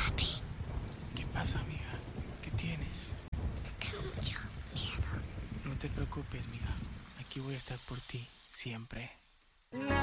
Papi, ¿Qué pasa, amiga? ¿Qué tienes? tengo mucho miedo. No te preocupes, amiga. Aquí voy a estar por ti, siempre.